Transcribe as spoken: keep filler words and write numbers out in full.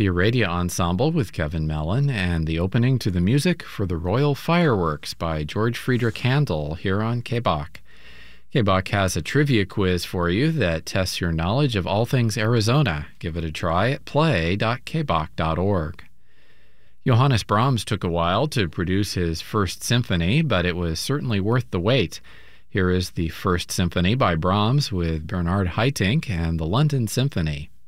the Aradia Ensemble with Kevin Mellon, and the opening to the music for the Royal Fireworks by George Friedrich Handel here on K B O C. K B O C has a trivia quiz for you that tests your knowledge of all things Arizona. Give it a try at play dot k b o c dot org. Johannes Brahms took a while to produce his First Symphony, but it was certainly worth the wait. Here is the First Symphony by Brahms with Bernard Haitink and the London Symphony.